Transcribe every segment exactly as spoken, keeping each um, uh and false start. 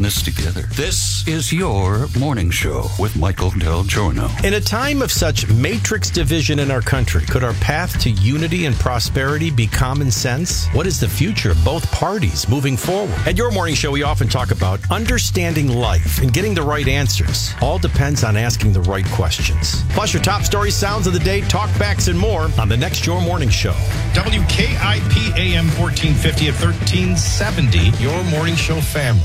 this together. This is your morning show with Michael Del Giorno. In a time of such matrix division in our country, could our path to unity and prosperity be common sense? What is the future of both parties moving forward? At your morning show, we often talk about understanding life and getting the right answers. All depends on asking the right questions. Plus your top stories, sounds of the day, talkbacks, and more on the next Your Morning Show. W K I P A M fourteen fifty at thirteen seventy, Your Morning Show family.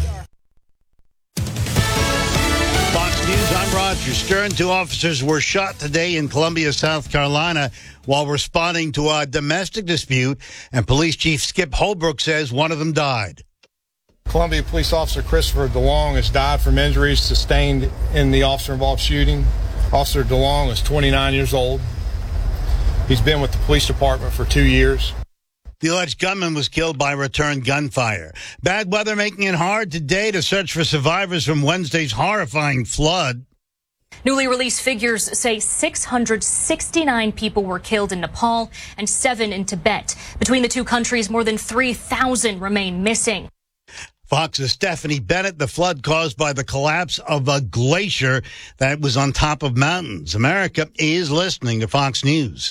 Fox News, I'm Roger Stern. Two officers were shot today in Columbia, South Carolina, while responding to a domestic dispute, and Police Chief Skip Holbrook says one of them died. Columbia Police Officer Christopher DeLong has died from injuries sustained in the officer-involved shooting. Officer DeLong is twenty-nine years old. He's been with the police department for two years. The alleged gunman was killed by return gunfire. Bad weather making it hard today to search for survivors from Wednesday's horrifying flood. Newly released figures say six hundred sixty-nine people were killed in Nepal and seven in Tibet. Between the two countries, more than three thousand remain missing. Fox's Stephanie Bennett, the flood caused by the collapse of a glacier that was on top of mountains. America is listening to Fox News.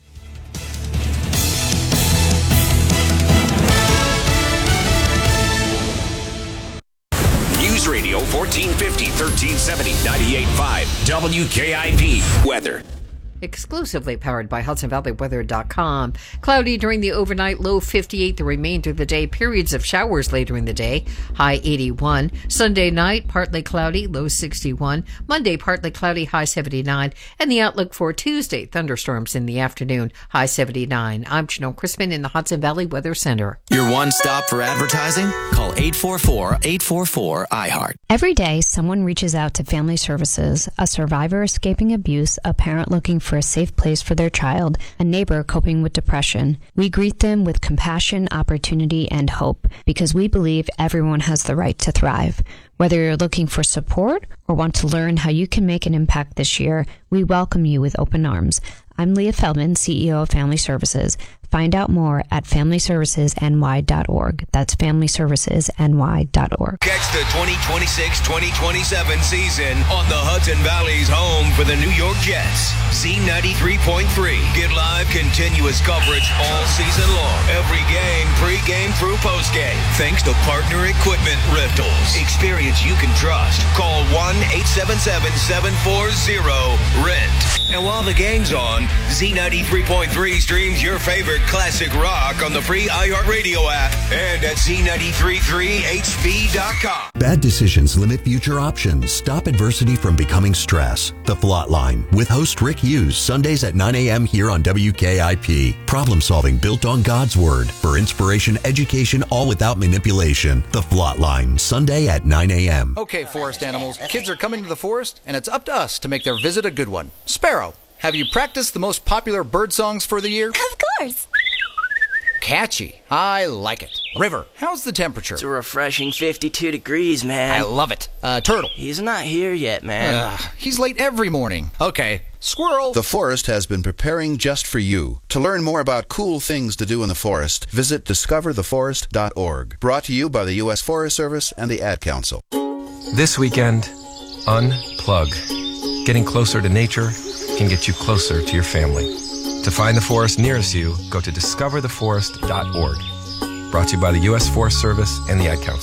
News Radio fourteen fifty, thirteen seventy, ninety-eight point five W K I P weather. Exclusively powered by Hudson Valley Weather dot com. Cloudy during the overnight, low fifty-eight the remainder of the day. Periods of showers later in the day, high eighty-one. Sunday night, partly cloudy, low sixty-one. Monday, partly cloudy, high seventy-nine. And the outlook for Tuesday, thunderstorms in the afternoon, high seventy-nine. I'm Janelle Crispin in the Hudson Valley Weather Center. Your one stop for advertising? Call eight four four, eight four four, I heart. Every day, someone reaches out to Family Services, a survivor escaping abuse, a parent looking for a safe place for their child, a neighbor coping with depression. We greet them with compassion, opportunity, and hope because we believe everyone has the right to thrive. Whether you're looking for support or want to learn how you can make an impact this year, we welcome you with open arms. I'm Leah Feldman, C E O of Family Services. Find out more at family services n y dot org. That's family services n y dot org. Catch the twenty twenty-six twenty twenty-seven season on the Hudson Valley's home for the New York Jets. Z ninety-three point three. Get live, continuous coverage all season long. Every game, pre-game through post-game. Thanks to partner equipment rentals. Experience you can trust. Call one eight seven seven, seven four zero, rent. And while the game's on, Z ninety-three point three streams your favorite classic rock on the free iHeartRadio app and at Z nine three three H P dot com. Bad decisions limit future options. Stop adversity from becoming stress. The Flot Line with host Rick Hughes, Sundays at nine a.m. here on W K I P. Problem solving built on God's Word. For inspiration, education, all without manipulation. The Flot Line, Sunday at nine a.m. Okay, forest animals, kids are coming to the forest, and it's up to us to make their visit a good one. Sparrow, have you practiced the most popular bird songs for the year? Of course. Catchy. I like it. River, how's the temperature? It's a refreshing fifty-two degrees, man. I love it. Uh, Turtle. He's not here yet, man. Uh, he's late every morning. Okay. Squirrel. The forest has been preparing just for you. To learn more about cool things to do in the forest, visit discover the forest dot org. Brought to you by the U S Forest Service and the Ad Council. This weekend, unplug. Getting closer to nature can get you closer to your family. To find the forest nearest you, go to discover the forest dot org. Brought to you by the U S Forest Service and the Ad Council.